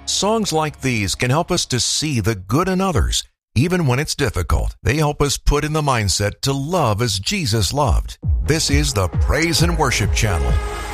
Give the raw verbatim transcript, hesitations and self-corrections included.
Songs like these can help us to see the good in others. Even when it's difficult, they help us put in the mindset to love as Jesus loved. This is the Praise and Worship Channel.